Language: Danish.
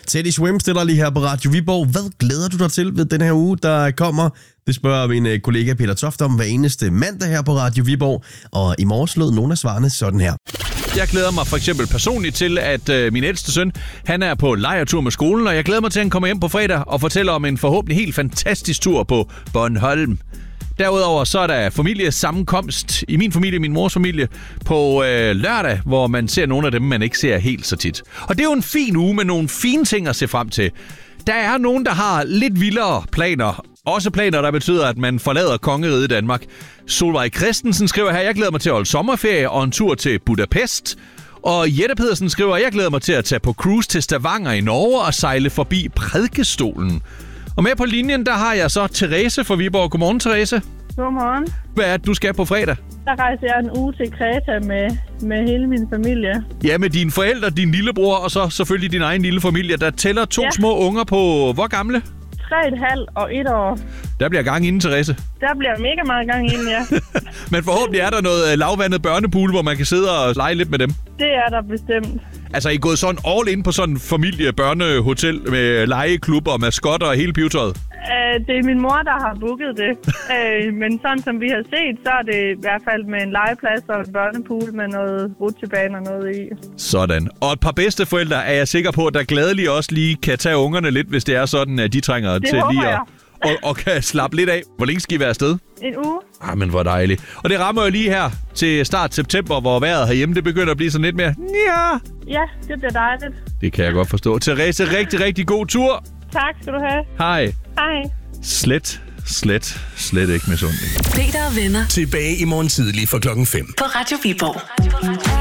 Teddy Swims stiller lige her på Radio Viborg. Hvad glæder du dig til ved den her uge, der kommer? Det spørger min kollega Peter Toft om hver eneste mandag her på Radio Viborg. Og i morges lød nogle af svarene sådan her. Jeg glæder mig for eksempel personligt til, at min ældste søn, han er på lejretur med skolen, og jeg glæder mig til, at han kommer hjem på fredag og fortæller om en forhåbentlig helt fantastisk tur på Bornholm. Derudover så er der familiesammenkomst i min familie, min mors familie, på lørdag, hvor man ser nogle af dem, man ikke ser helt så tit. Og det er jo en fin uge med nogle fine ting at se frem til. Der er nogen, der har lidt vildere planer. Også planer, der betyder, at man forlader kongeriget Danmark. Solvej Christensen skriver her, jeg glæder mig til at holde sommerferie og en tur til Budapest. Og Jette Pedersen skriver, jeg glæder mig til at tage på cruise til Stavanger i Norge og sejle forbi Prædikestolen. Og med på linjen, der har jeg så Therese fra Viborg. Godmorgen, Therese. Godmorgen. Hvad er det, du skal på fredag? Der rejser jeg en uge til Kreta med hele min familie. Ja, med dine forældre, din lillebror og så selvfølgelig din egen lille familie. Der tæller to små unger på hvor gamle? 3,5 og 1 år. Der bliver gang inden, Therese. Der bliver mega meget gang inden, ja. Men forhåbentlig er der noget lavvandet børnepool, hvor man kan sidde og lege lidt med dem. Det er der bestemt. Altså, I er gået sådan all in på sådan en familie-børnehotel med legeklubber og maskotter og hele pivetøjet? Det er min mor, der har booket det. Men sådan som vi har set, så er det i hvert fald med en legeplads og en børnepool med noget rutsjebane og noget i. Sådan. Og et par bedsteforældre er jeg sikker på, der gladeligt også lige kan tage ungerne lidt, hvis det er sådan, at de trænger det til lige jeg. og kan slappe lidt af. Hvor længe skal I være afsted? En uge. Men hvor dejligt. Og det rammer jo lige her til start september, hvor vejret herhjemme, det begynder at blive sådan lidt mere. Ja, det bliver dejligt. Det kan jeg godt forstå. Therese, rigtig, rigtig god tur. Tak skal du have. Hej. Hej. Slet ikke misundelig. Peter og venner. Tilbage i morgen tidlig fra 5:00. På Radio Viborg.